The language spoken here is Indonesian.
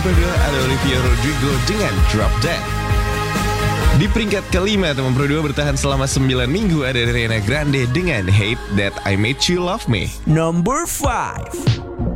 nomor 2 ada Olivia Rodrigo dengan Drop Dead. Di peringkat kelima, nomor 2 bertahan selama 9 minggu ada Ariana Grande dengan Hate That I Made You Love Me. Number 5.